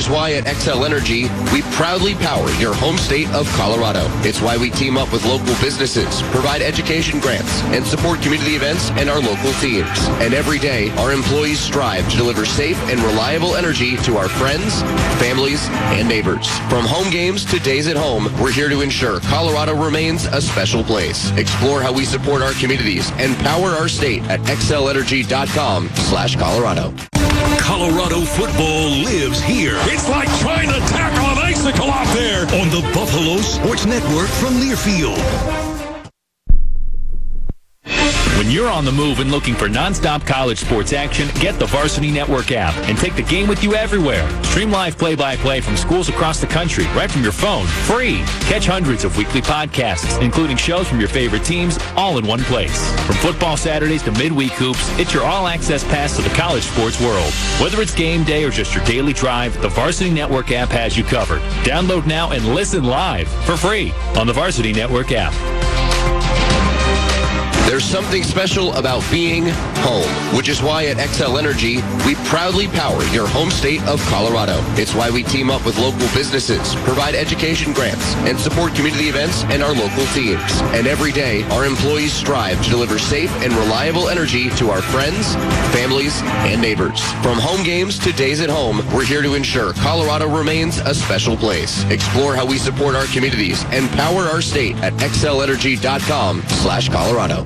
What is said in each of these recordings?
is why at Xcel Energy, we proudly power your home state of Colorado. It's why we team up with local businesses, provide education grants, and support community events and our local teams. And every day, our employees strive to deliver safe and reliable energy to our friends, families, and neighbors. From home games to days at home, we're here to ensure Colorado remains a special place. Explore how we support our communities and power our state at xcelenergy.com/Colorado. Colorado football lives here. It's like trying to tackle an icicle out there. On the Buffalo Sports Network from Learfield. When you're on the move and looking for nonstop college sports action, get the Varsity Network app and take the game with you everywhere. Stream live play-by-play from schools across the country right from your phone, free. Catch hundreds of weekly podcasts, including shows from your favorite teams, all in one place. From football Saturdays to midweek hoops, it's your all-access pass to the college sports world. Whether it's game day or just your daily drive, the Varsity Network app has you covered. Download now and listen live for free on the Varsity Network app. There's something special about being home, which is why at Xcel Energy, we proudly power your home state of Colorado. It's why we team up with local businesses, provide education grants, and support community events and our local teams. And every day, our employees strive to deliver safe and reliable energy to our friends, families, and neighbors. From home games to days at home, we're here to ensure Colorado remains a special place. Explore how we support our communities and power our state at xcelenergy.com/Colorado.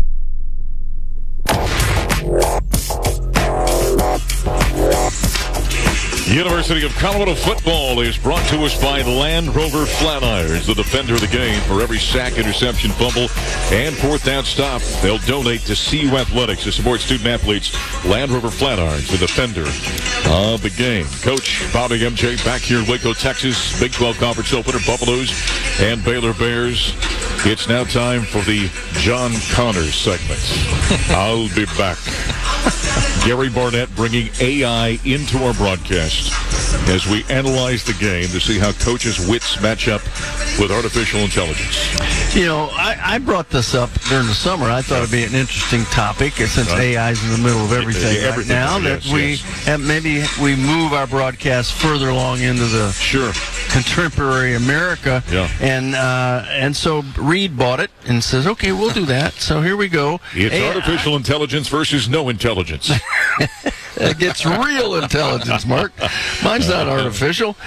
University of Colorado football is brought to us by Land Rover Flatirons, the defender of the game. For every sack, interception, fumble, and fourth down stop, they'll donate to CU Athletics to support student athletes. Land Rover Flatirons, the defender of the game. Coach Bobby MJ back here in Waco, Texas. Big 12 Conference opener, Buffaloes and Baylor Bears. It's now time for the John Connors segment. I'll be back. Gary Barnett bringing AI into our broadcast as we analyze the game to see how coaches' wits match up with artificial intelligence. You know, I brought this up during the summer. I thought it'd be an interesting topic since AI is in the middle of everything right now. Maybe we move our broadcast further along into the contemporary America. Yeah. And so Reed bought it and says, okay, we'll do that. So here we go. It's artificial intelligence versus no intelligence. It gets real intelligence, Mark. Mine's not artificial.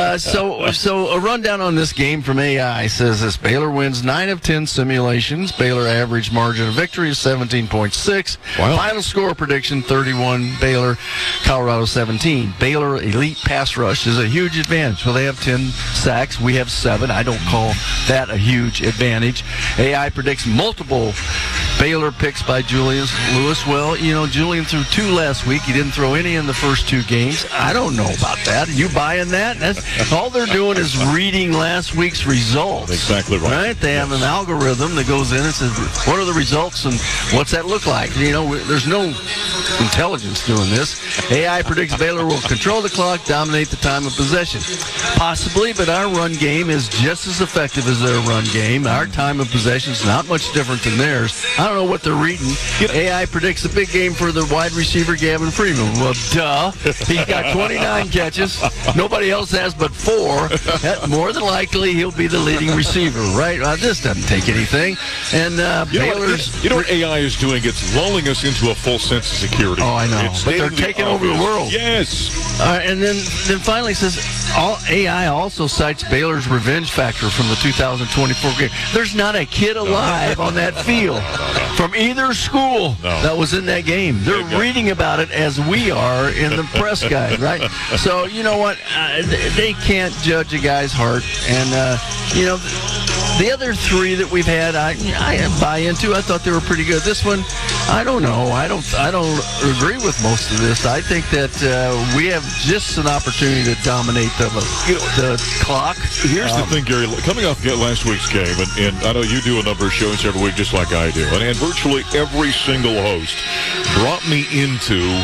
So a rundown on this game from AI says this: Baylor wins 9 of 10 simulations. Baylor average margin of victory is 17.6. Wow. Final score prediction 31. Baylor, Colorado 17. Baylor elite pass rush is a huge advantage. Well, they have 10 sacks. We have 7. I don't call that a huge advantage. AI predicts multiple Baylor picks by Julius Lewis. Well, you know, Julian threw 2 last week. He didn't throw any in the first 2 games. I don't know about that. Are you buying that? All they're doing is reading last week's results. Exactly right. They have an algorithm that goes in and says, what are the results and what's that look like? You know, there's no intelligence doing this. AI predicts Baylor will control the clock, dominate the time of possession. Possibly, but our run game is just as effective as their run game. Our time of possession is not much different than theirs. I don't know what they're reading. AI predicts a big game for the wide receiver Gavin Freeman. Well, duh. He's got 29 catches. Nobody else has but 4. More than likely, he'll be the leading receiver, right? This doesn't take anything. And Baylor's... You know what AI is doing? It's lulling us into a false sense of security. Oh, I know. But they're taking over the world. Yes. And then finally says, AI also cites Baylor's revenge factor from the 2024 game. There's not a kid alive on that field from either school that was in that game. They're reading about it as we are in the press guide, right? So, you know what? They can't judge a guy's heart. And, you know, the other 3 that we've had, I buy into. I thought they were pretty good. This one, I don't know. I don't agree with most of this. I think that we have just an opportunity to dominate the clock. Here's the thing, Gary. Coming off last week's game, and I know you do a number of shows every week just like I do, and virtually every single host brought me into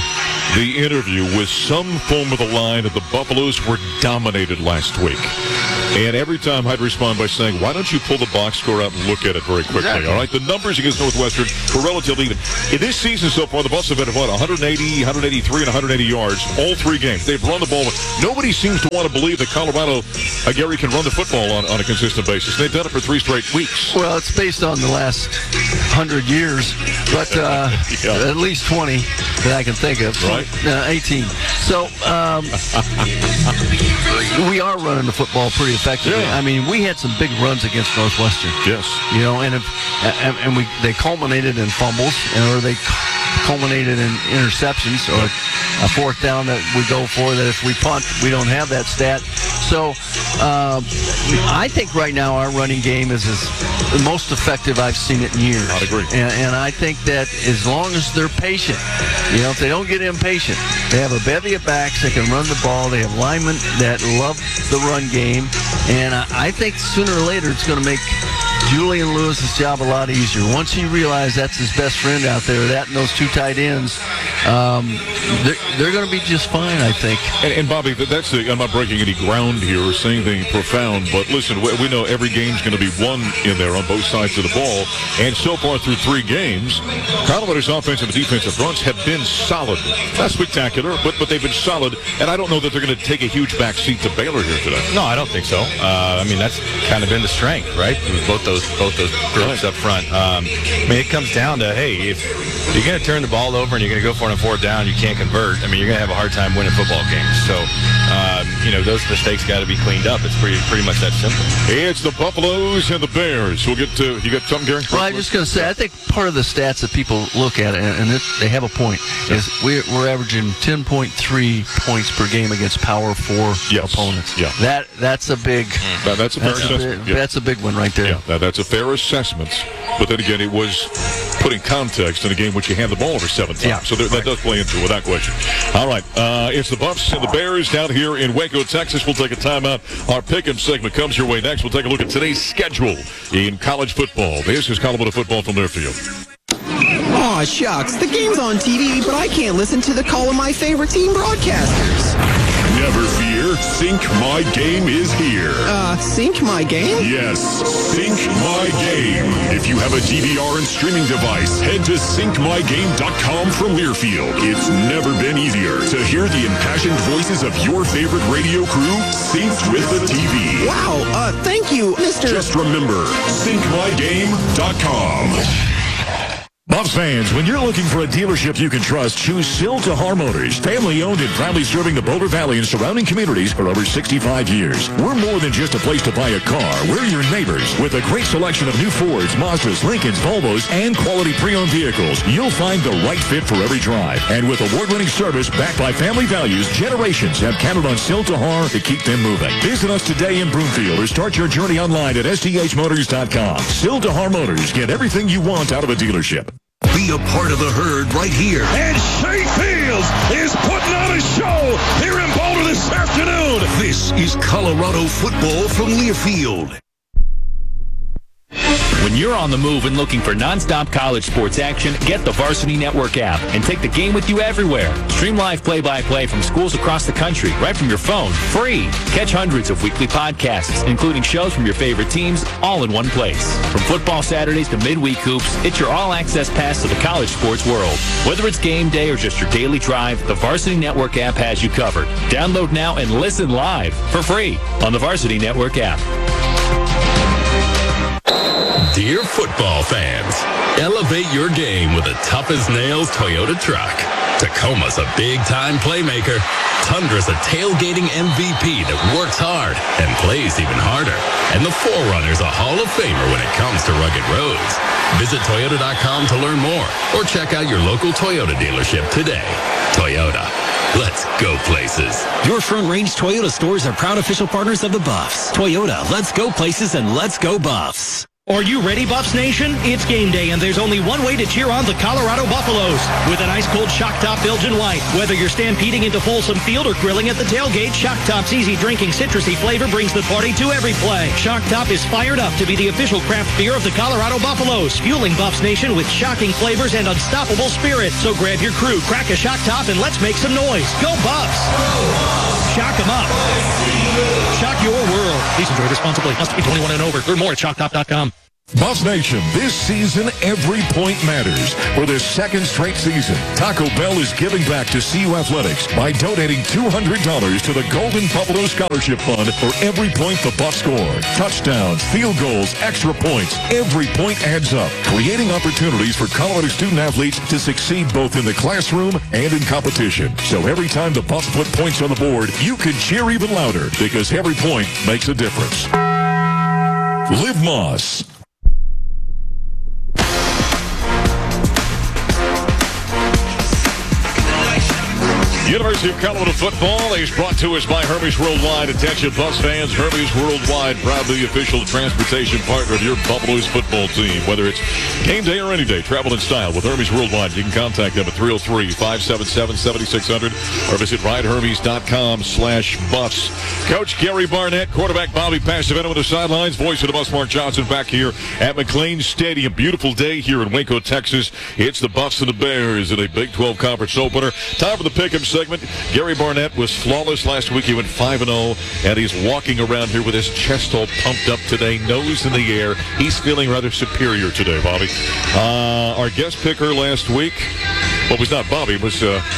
the interview with some form of the line that the Buffaloes were dominated last week. And every time I'd respond by saying, why don't you pull the box score out and look at it very quickly, Exactly. all right? The numbers against Northwestern were relatively even. In this season so far, the Buffs have had, 180, 183, and 180 yards, all 3 games. They've run the ball. Nobody seems to want to believe that Colorado, Gary, can run the football on a consistent basis. They've done it for 3 straight weeks. Well, it's based on the last 100 years, but at least 20 that I can think of. Right. 18. So we are running the football pretty effectively. Yeah. I mean, we had some big runs against Northwestern. Yes. You know, and they culminated in fumbles, or they culminated in interceptions, or a 4th down that we go for that if we punt, we don't have that stat. So I think right now our running game is the most effective I've seen it in years. I'd agree. And I think that as long as they're patient, you know, if they don't get impatient, they have a bevy of backs that can run the ball. They have linemen that love the run game. And I think sooner or later it's going to make Julian Lewis's job a lot easier. Once he realizes that's his best friend out there, that and those 2 tight ends, they're going to be just fine, I think. And Bobby, I'm not breaking any ground here or saying anything profound, but listen, we know every game's going to be won in there on both sides of the ball. And so far through 3 games, Colorado's offensive and defensive fronts have been solid. Not spectacular, but they've been solid. And I don't know that they're going to take a huge back seat to Baylor here today. No, I don't think so. I mean, that's kind of been the strength, right? Both those groups up front. I mean, it comes down to, hey, if you're going to turn the ball over and you're going to go for it on 4th down, you can't convert. I mean, you're going to have a hard time winning football games. So, those mistakes got to be cleaned up. It's pretty much that simple. It's the Buffaloes and the Bears. We'll get to, you got something, Gary? Well, I'm just going to say, I think part of the stats that people look at, and they have a point, is we're averaging 10.3 points per game against Power 4 opponents. Yeah. That's a big. That's a fair assessment. That's a big one right there. Yeah, that's a fair assessment. But then again, it was put in context in a game which you hand the ball over 7 times. Yeah, so that does play into it without question. All right, it's the Buffs and the Bears down here in Waco, Texas. We'll take a timeout. Our pick'em segment comes your way next. We'll take a look at today's schedule in college football. This is Colorado football from Learfield. Aw, shucks. The game's on TV, but I can't listen to the call of my favorite team broadcasters. Never fear, Sync My Game is here. Sync My Game? Yes, Sync My Game. If you have a DVR and streaming device, head to syncmygame.com from Learfield. It's never been easier to hear the impassioned voices of your favorite radio crew synced with the TV. Wow, thank you, Mr. Just remember, syncmygame.com. Buffs fans, when you're looking for a dealership you can trust, choose Sil-Tahar Motors. Family owned and proudly serving the Boulder Valley and surrounding communities for over 65 years. We're more than just a place to buy a car. We're your neighbors. With a great selection of new Fords, Mazdas, Lincolns, Volvos, and quality pre-owned vehicles, you'll find the right fit for every drive. And with award-winning service backed by family values, generations have counted on Sil-Tahar to keep them moving. Visit us today in Broomfield or start your journey online at sthmotors.com. Sil-Tahar Motors. Get everything you want out of a dealership. Be a part of the herd right here. And Shea Fields is putting on a show here in Boulder this afternoon. This is Colorado football from Learfield. When you're on the move and looking for nonstop college sports action, get the Varsity Network app and take the game with you everywhere. Stream live play-by-play from schools across the country right from your phone, free. Catch hundreds of weekly podcasts, including shows from your favorite teams, all in one place. From football Saturdays to midweek hoops, it's your all-access pass to the college sports world. Whether it's game day or just your daily drive, the Varsity Network app has you covered. Download now and listen live for free on the Varsity Network app. Dear football fans, elevate your game with a tough-as-nails Toyota truck. Tacoma's a big-time playmaker. Tundra's a tailgating MVP that works hard and plays even harder. And the 4Runner's a Hall of Famer when it comes to rugged roads. Visit Toyota.com to learn more or check out your local Toyota dealership today. Toyota. Let's go places. Your Front Range Toyota stores are proud official partners of the Buffs. Toyota, let's go places and let's go Buffs. Are you ready, Buffs Nation? It's game day, and there's only one way to cheer on the Colorado Buffaloes. With an ice-cold Shock Top Belgian White. Whether you're stampeding into Folsom Field or grilling at the tailgate, Shock Top's easy drinking citrusy flavor brings the party to every play. Shock Top is fired up to be the official craft beer of the Colorado Buffaloes, fueling Buffs Nation with shocking flavors and unstoppable spirit. So grab your crew, crack a Shock Top, and let's make some noise. Go Buffs! Shock 'em up. Shock your world. Please enjoy responsibly. Must be 21 and over. Learn more at shocktop.com. Buffs Nation, this season, every point matters. For the second straight season, Taco Bell is giving back to CU Athletics by donating $200 to the Golden Buffalo Scholarship Fund for every point the Buffs score. Touchdowns, field goals, extra points, every point adds up, creating opportunities for Colorado student athletes to succeed both in the classroom and in competition. So every time the Buffs put points on the board, you can cheer even louder because every point makes a difference. Liv Moss. University of Colorado football is brought to us by Hermes Worldwide. Attention Buffs fans, Hermes Worldwide, proudly official transportation partner of your Buffaloes football team. Whether it's game day or any day, travel in style with Hermes Worldwide. You can contact them at 303-577-7600 or visit ridehermes.com/Buffs. Coach Gary Barnett, quarterback Bobby Passavento on the sidelines, voice of the Buffs, Mark Johnson, back here at McLean Stadium. Beautiful day here in Waco, Texas. It's the Buffs and the Bears in a Big 12 conference opener. Time for the pick'em segment. Gary Barnett was flawless last week. He went 5-0, and he's walking around here with his chest all pumped up today, nose in the air. He's feeling rather superior today, Bobby. Our guest picker last week, well, it was not Bobby. It was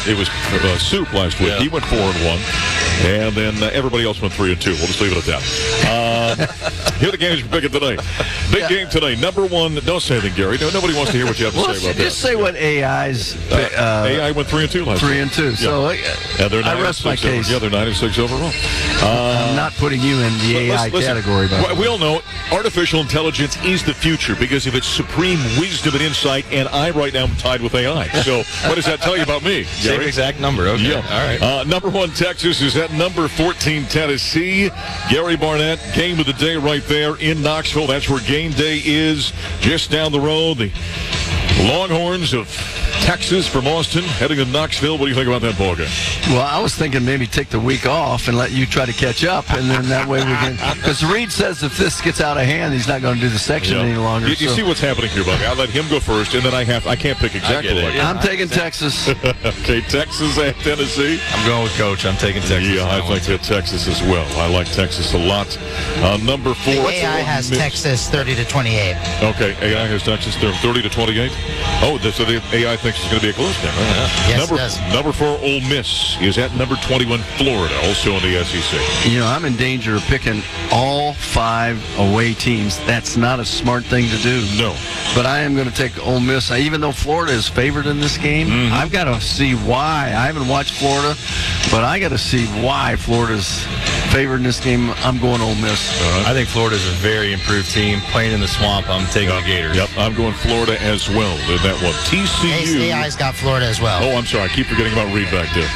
Soup last week. Yeah. He went 4-1, and then everybody else went 3-2. We'll just leave it at that. Here are the games we're picking today. Big game today. Number one. Don't say anything, Gary. No, nobody wants to hear what you have to say about that. Just say what AI's. AI went 3-2 last week. 3-2. So I rest my case. Yeah, they're 9-6 overall. I'm not putting you in the AI category. We all know artificial intelligence is the future because of its supreme wisdom and insight, and I right now am tied with AI. So what does that tell you about me, Gary? Same exact number. Okay. Yeah. All right. Number 1, Texas is at number 14, Tennessee. Gary Barnett, game of the day right there in Knoxville. That's where game day is, just down the road. The Longhorns of Texas from Austin heading to Knoxville. What do you think about that ballgame? Well, I was thinking maybe take the week off and let you try to catch up, and then that way we can. Because Reed says if this gets out of hand, he's not going to do the section any longer. You see what's happening here, Bobby? I'll let him go first, and then I can't pick exactly. I'm taking Texas. Okay, Texas at Tennessee. I'm going with Coach. I'm taking Texas. Yeah, I think Texas as well. I like Texas a lot. Number 4. AI has Texas 30-28. Okay, AI has Texas 30-28. Oh, so the AI thinks it's going to be a close game. Yes, it does. Number 4, Ole Miss is at number 21, Florida, also in the SEC. You know, I'm in danger of picking all 5 away teams. That's not a smart thing to do. No. But I am going to take Ole Miss. Even though Florida is favored in this game, I've got to see why. I haven't watched Florida, but I got to see why Florida's favored in this game. I'm going Ole Miss. I think Florida's a very improved team. Playing in the swamp, I'm taking the Gators. Yep, I'm going Florida as well in that one. TCU. AI's got Florida as well. Oh, I'm sorry. I keep forgetting about Reed back there.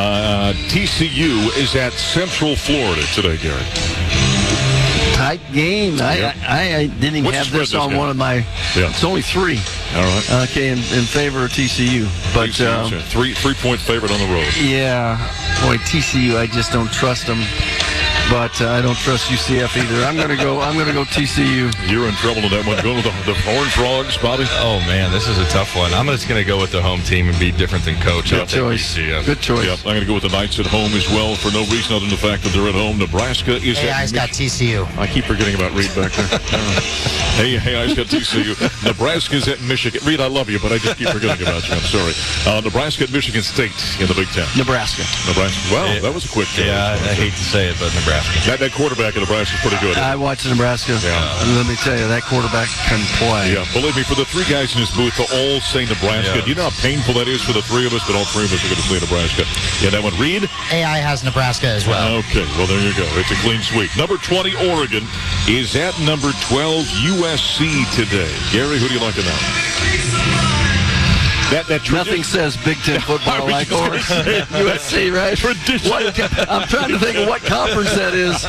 TCU is at Central Florida today, Gary. Tight game. I didn't even have this on one of my. Yeah. It's only 3. All right. Okay, in favor of TCU. But TCU's 3-point favorite on the road. Yeah. Boy, TCU, I just don't trust them. But I don't trust UCF either. I'm gonna go TCU. You're in trouble in that one. Going with the Horned Frogs, Bobby. Oh man, this is a tough one. I'm just gonna go with the home team and be different than Coach. Good choice. Good choice. Yep, I'm gonna go with the Knights at home as well for no reason other than the fact that they're at home. Nebraska is AI's got TCU. I keep forgetting about Reed back there. AI's got TCU. Nebraska's at Michigan. Reed, I love you, but I just keep forgetting about you. I'm sorry. Nebraska at Michigan State in the Big Ten. Nebraska. Wow, that was a quick. Yeah, I hate to say it, but Nebraska. That quarterback in Nebraska is pretty good. I watched Nebraska. Yeah. Let me tell you, that quarterback can play. Yeah, believe me, for the 3 guys in this booth to all say Nebraska, do you know how painful that is for the 3 of us? But all 3 of us are going to say Nebraska. Yeah, that one. Reed? AI has Nebraska as well. Okay, well, there you go. It's a clean sweep. Number 20, Oregon, is at number 12, USC today. Gary, who do you like in that? that Nothing says Big Ten football like USC, right? I'm trying to think of what conference that is.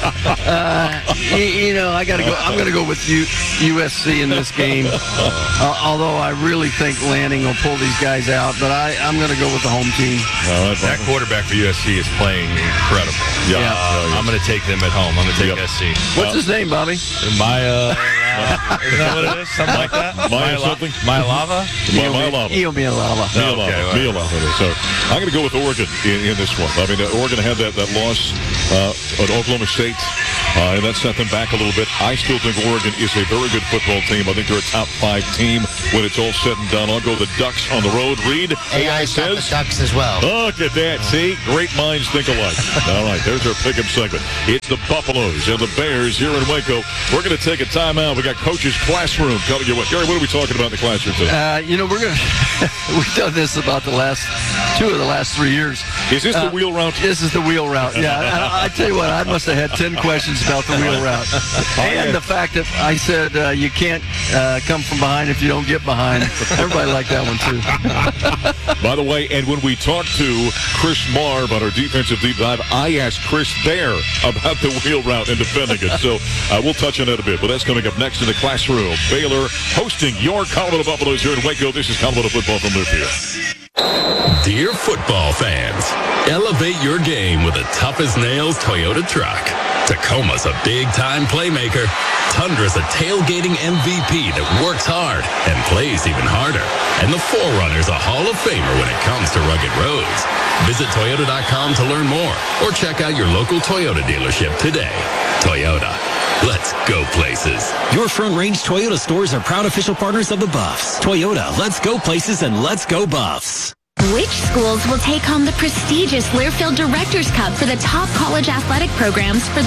I got to go. I'm going to go with USC in this game. Although I really think Lanning will pull these guys out, but I'm going to go with the home team. That quarterback for USC is playing incredible. Yeah. I'm going to take them at home. I'm going to take SC. What's his name, Bobby? Maya. Is that what it is? Something like that? Maya something? Maya-Lava? Mia-Lava. So I'm going to go with Oregon in this one. I mean, Oregon had that loss at Oklahoma State, and that set them back a little bit. I still think Oregon is a very good football team. I think they're a top 5 team when it's all said and done. I'll go the Ducks on the road. Reed, AI says the Ducks as well. Look at that. See? Great minds think alike. All right, there's our pick-em segment. It's the Buffaloes and the Bears here in Waco. We're going to take a timeout. We got Coach's Classroom coming your way. Gary, what are we talking about in the classroom today? We're going to... We've done this about the last 2 of the last 3 years. Is this the wheel route? This is the wheel route, yeah. I tell you what, I must have had 10 questions about the wheel route. And the fact that I said you can't come from behind if you don't get behind. Everybody liked that one, too. By the way, and when we talked to Chris Marr about our defensive deep dive, I asked Chris there about the wheel route and defending it. So we'll touch on that a bit. But that's coming up next in the classroom. Baylor hosting your Colorado Buffaloes here in Waco. This is Colorado football from Learfield. Dear football fans, elevate your game with a tough-as-nails Toyota truck. Tacoma's a big-time playmaker. Tundra's a tailgating MVP that works hard and plays even harder. And the 4Runner's a Hall of Famer when it comes to rugged roads. Visit Toyota.com to learn more or check out your local Toyota dealership today. Toyota. Let's go places. Your Front Range Toyota stores are proud official partners of the Buffs. Toyota, let's go places and let's go Buffs. Which schools will take home the prestigious Learfield Directors Cup for the top college athletic programs for the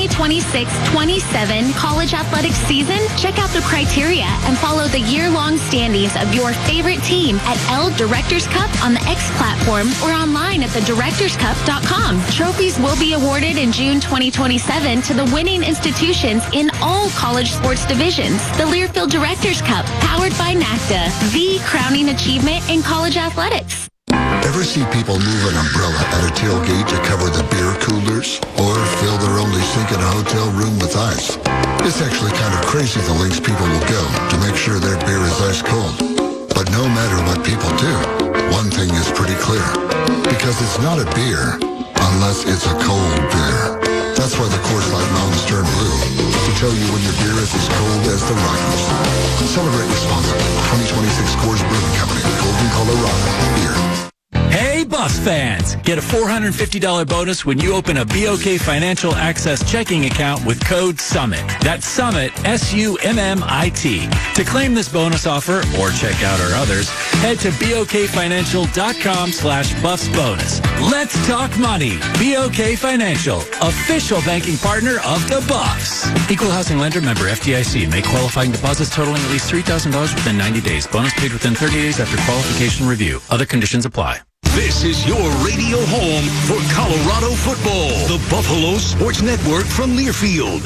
2026-27 college athletics season? Check out the criteria and follow the year-long standings of your favorite team at L Directors Cup on the X platform or online at thedirectorscup.com. Trophies will be awarded in June 2027 to the winning institutions in all college sports divisions. The Learfield Directors Cup, powered by NACDA, the crowning achievement in college athletics. Ever see people move an umbrella at a tailgate to cover the beer coolers? Or fill their only sink in a hotel room with ice? It's actually kind of crazy the lengths people will go to make sure their beer is ice cold. But no matter what people do, one thing is pretty clear. Because it's not a beer unless it's a cold beer. That's why the Coors Light Mountains turn blue. To tell you when your beer is as cold as the Rockies. Celebrate responsibly. 2026 Coors Brewing Company. Golden, Colorado. Beer. Hey, Buffs fans! Get a $450 bonus when you open a BOK Financial Access checking account with code SUMMIT. That's SUMMIT, S-U-M-M-I-T. To claim this bonus offer or check out our others, head to BOKFinancial.com/BuffsBonus. Let's talk money. BOK Financial, official banking partner of the Buffs. Equal housing lender, member FDIC. Make qualifying deposits totaling at least $3,000 within 90 days. Bonus paid within 30 days after qualification review. Other conditions apply. This is your radio home for Colorado football. The Buffalo Sports Network from Learfield.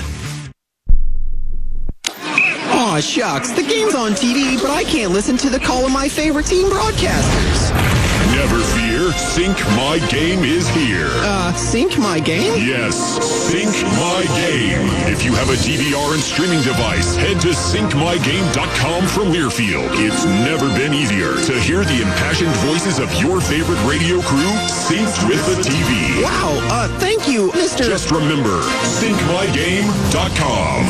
Aw, shucks. The game's on TV, but I can't listen to the call of my favorite team broadcasters. Never fear, Sync My Game is here. Sync My Game? Yes, Sync My Game. If you have a DVR and streaming device, head to syncmygame.com from Learfield. It's never been easier to hear the impassioned voices of your favorite radio crew synced with the TV. Wow, thank you, Mr. Just remember, syncmygame.com.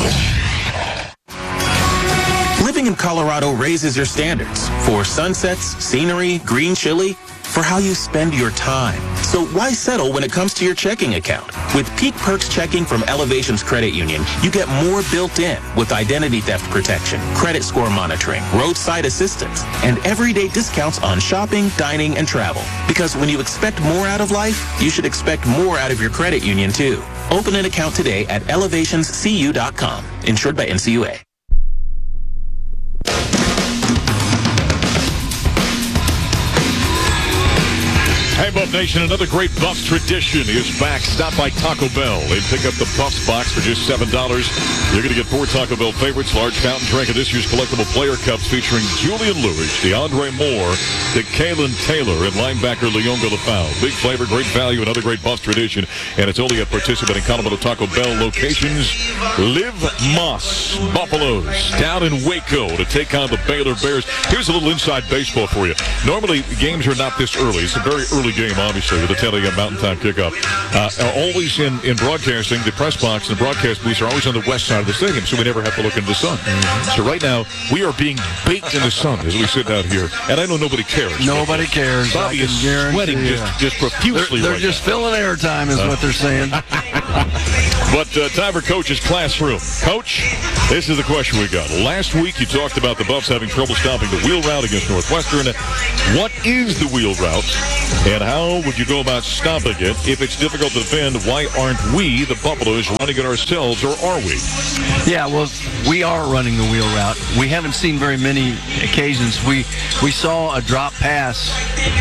Living in Colorado raises your standards for sunsets, scenery, green chili, for how you spend your time. So why settle when it comes to your checking account? With Peak Perks checking from Elevations Credit Union, you get more built in with identity theft protection, credit score monitoring, roadside assistance, and everyday discounts on shopping, dining, and travel. Because when you expect more out of life, you should expect more out of your credit union too. Open an account today at elevationscu.com. Insured by NCUA. Hey, Buff Nation, another great Buffs tradition is back. Stop by Taco Bell and pick up the Buffs box for just $7. You're going to get 4 Taco Bell favorites, large fountain drink of this year's collectible player cups featuring Julian Lewis, DeAndre Moore, Kalen Taylor, and linebacker Leon Galafau. Big flavor, great value, another great Buffs tradition, and it's only at participating Colorado Taco Bell locations. Liv Moss Buffaloes down in Waco to take on the Baylor Bears. Here's a little inside baseball for you. Normally, games are not this early. It's a very early game, obviously, with the 10 a.m. Mountain Time kickoff. Always in broadcasting, the press box and the broadcast booths are always on the west side of the stadium, so we never have to look into the sun. So right now, we are being baked in the sun as we sit out here, and I know nobody cares. Nobody cares. Bobby is sweating just profusely. They're just filling airtime is what they're saying. But time for Coach's Classroom. Coach, this is the question we got. Last week, you talked about the Buffs having trouble stopping the wheel route against Northwestern. What is the wheel route, and how would you go about stopping it? If it's difficult to defend, why aren't we, the Buffaloes, running it ourselves, or are we? Yeah, well, we are running the wheel route. We haven't seen very many occasions. We saw a drop pass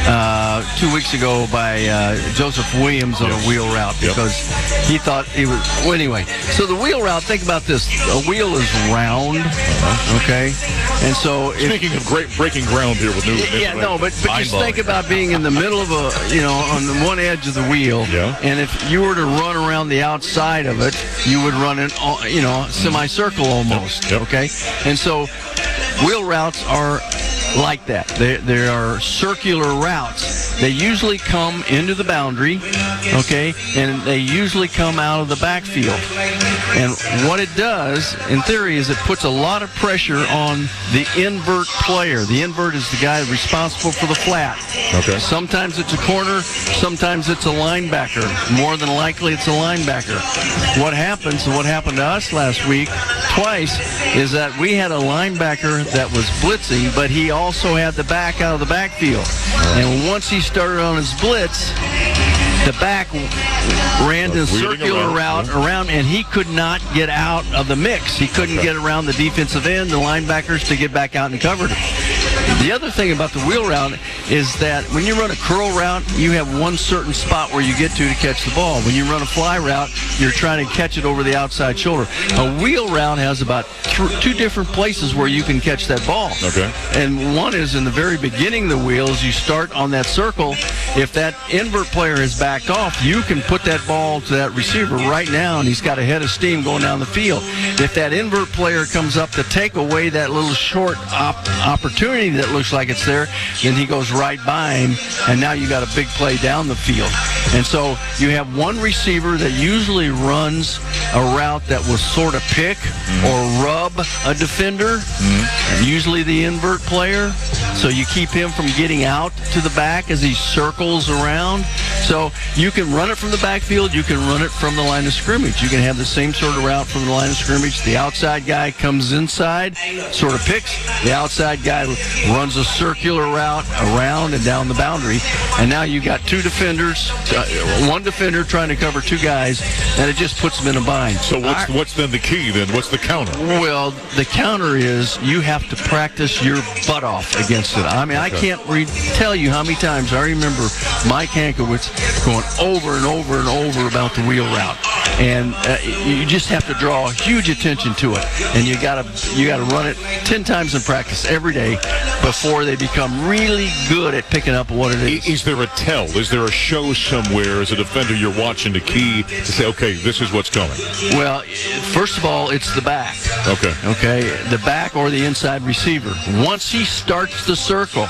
2 weeks ago by Joseph Williams on a wheel route because he thought he was. Well, anyway, so the wheel route, think about this. A wheel is round, okay? And so speaking of great breaking ground here with new. But just think about being in the middle of on the one edge of the wheel, and if you were to run around the outside of it, you would run it, semicircle almost, okay? And so wheel routes are like that. There are circular routes. They usually come into the boundary, okay, and they usually come out of the backfield. And what it does, in theory, is it puts a lot of pressure on the invert player. The invert is the guy responsible for the flat. Okay. Sometimes it's a corner, sometimes it's a linebacker. More than likely, it's a linebacker. What happens, and what happened to us last week twice, is that we had a linebacker that was blitzing, but he also had the back out of the backfield. And once he started on his blitz, the back ran the circular route around, and he could not get out of the mix. He couldn't get around the defensive end, the linebackers, to get back out and cover it. The other thing about the wheel route is that when you run a curl route, you have one certain spot where you get to catch the ball. When you run a fly route, you're trying to catch it over the outside shoulder. A wheel route has about 2 different places where you can catch that ball. Okay. And one is in the very beginning of the wheels. You start on that circle. If that invert player has backed off, you can put that ball to that receiver right now, and he's got a head of steam going down the field. If that invert player comes up to take away that little short opportunity that looks like it's there, then he goes right by him, and now you got a big play down the field. And so you have one receiver that usually runs a route that will sort of pick or rub a defender, usually the invert player. So you keep him from getting out to the back as he circles around. So you can run it from the backfield. You can run it from the line of scrimmage. You can have the same sort of route from the line of scrimmage. The outside guy comes inside, sort of picks. The outside guy runs a circular route around and down the boundary. And now you got 2 defenders, one defender trying to cover 2 guys, and it just puts them in a bind. So what's then the key then? What's the counter? Well, the counter is you have to practice your butt off against it. I mean, I can't tell you how many times I remember Mike Hankowitz going over and over and over about the wheel route. And you just have to draw huge attention to it. And you gotta run it 10 times in practice every day before they become really good at picking up what it is. Is there a tell? Is there a show somewhere as a defender you're watching the key to say, okay, this is what's coming? Well, first of all, it's the back. Okay, the back or the inside receiver. Once he starts the circle,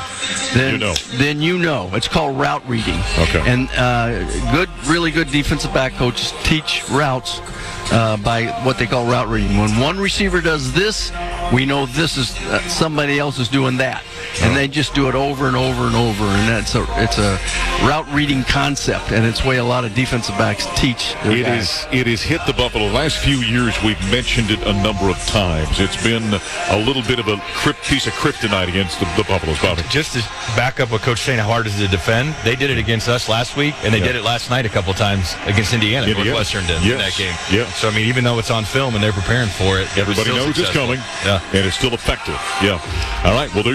then you know. It's called route reading. Okay. And really good defensive back coaches teach routes by what they call route reading. When one receiver does this, we know this is somebody else is doing that. And they just do it over and over and over, and it's a route reading concept, and it's the way a lot of defensive backs teach their guys. It has hit the Buffalo. Last few years, we've mentioned it a number of times. It's been a little bit of a piece of kryptonite against the Buffaloes, Bobby. Just to back up what Coach saying, how hard is it to defend? They did it against us last week, and they did it last night a couple times against Indiana. Northwestern did in that game. Yeah. So, I mean, even though it's on film and they're preparing for it, everybody knows it's coming, and it's still effective. Yeah. All right, well, there you go.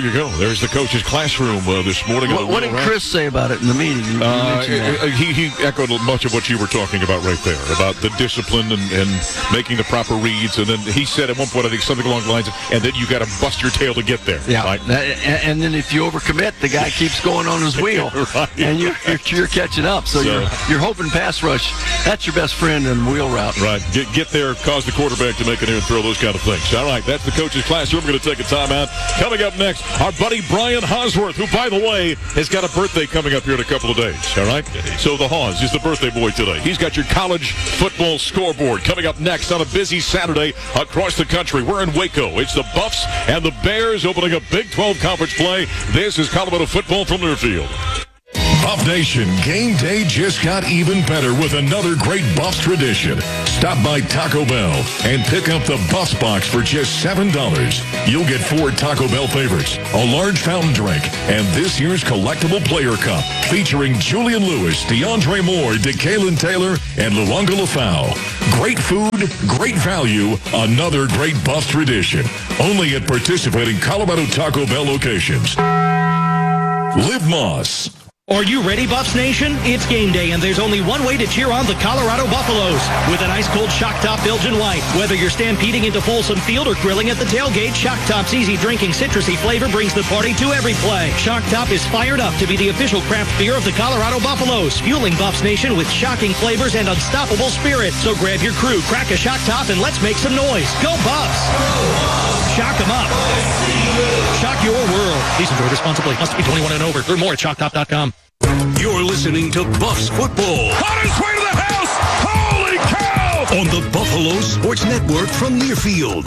there's the coach's classroom this morning. What did Chris say about it in the meeting? He echoed much of what you were talking about right there, about the discipline and making the proper reads. And then he said at one point, I think something along the lines of, and then you got to bust your tail to get there. Yeah, right? And then if you overcommit, the guy keeps going on his wheel, right. And you're catching up. So you're hoping pass rush. That's your best friend in wheel route. Right. Get there, cause the quarterback to make an error and throw those kind of things. All right, that's the coach's classroom. We're going to take a timeout. Coming up next, our buddy Brian Hosworth, who, by the way, has got a birthday coming up here in a couple of days. All right? So the Haws is the birthday boy today. He's got your college football scoreboard coming up next on a busy Saturday across the country. We're in Waco. It's the Buffs and the Bears opening a Big 12 conference play. This is Colorado football from Learfield. Buff Nation, game day just got even better with another great Buffs tradition. Stop by Taco Bell and pick up the Buffs box for just $7. You'll get 4 Taco Bell favorites, a large fountain drink, and this year's collectible player cup featuring Julian Lewis, DeAndre Moore, DeKalen Taylor, and Luanga Lafau. Great food, great value, another great Buffs tradition. Only at participating Colorado Taco Bell locations. Live Moss. Are you ready, Buffs Nation? It's game day, and there's only one way to cheer on the Colorado Buffaloes. With an ice-cold Shock Top Belgian White. Whether you're stampeding into Folsom Field or grilling at the tailgate, Shock Top's easy drinking citrusy flavor brings the party to every play. Shock Top is fired up to be the official craft beer of the Colorado Buffaloes, fueling Buffs Nation with shocking flavors and unstoppable spirit. So grab your crew, crack a Shock Top, and let's make some noise. Go Buffs! Shock 'em up. Shock your world. Please enjoy responsibly. Must be 21 and over. Learn more at shocktop.com. You're listening to Buffs Football. On his way to the house! Holy cow! On the Buffalo Sports Network from Learfield.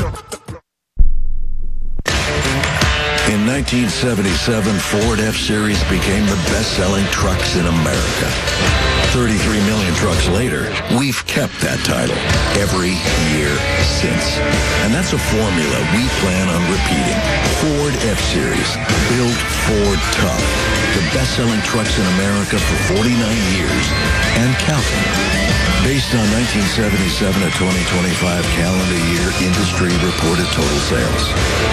In 1977, Ford F-Series became the best-selling trucks in America. 33 million trucks later, we've kept that title every year since. And that's a formula we plan on repeating. Ford F-Series, built Ford tough. The best-selling trucks in America for 49 years and counting. Based on 1977 to 2025 calendar year industry reported total sales.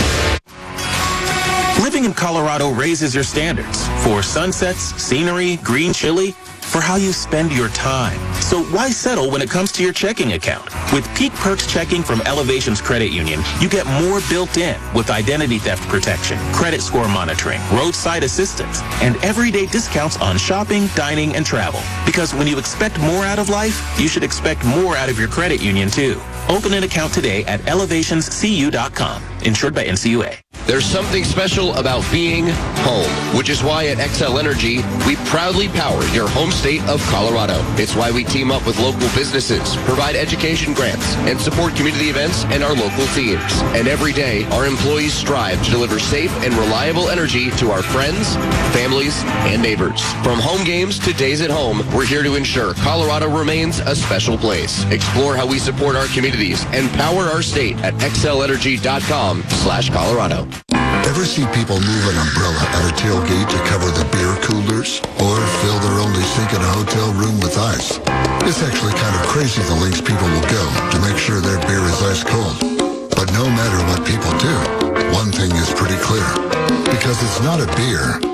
Living in Colorado raises your standards for sunsets, scenery, green chili, for how you spend your time. So why settle when it comes to your checking account? With Peak Perks checking from Elevations Credit Union, you get more built in with identity theft protection, credit score monitoring, roadside assistance, and everyday discounts on shopping, dining, and travel. Because when you expect more out of life, you should expect more out of your credit union too. Open an account today at elevationscu.com. Insured by NCUA. There's something special about being home, which is why at Xcel Energy, we proudly power your home state of Colorado. It's why we team up with local businesses, provide education grants, and support community events and our local teams. And every day, our employees strive to deliver safe and reliable energy to our friends, families, and neighbors. From home games to days at home, we're here to ensure Colorado remains a special place. Explore how we support our communities and power our state at xcellenergy.com/Colorado. Ever see people move an umbrella at a tailgate to cover the beer coolers? Or fill their only sink in a hotel room with ice? It's actually kind of crazy the lengths people will go to make sure their beer is ice cold. But no matter what people do, one thing is pretty clear. Because it's not a beer,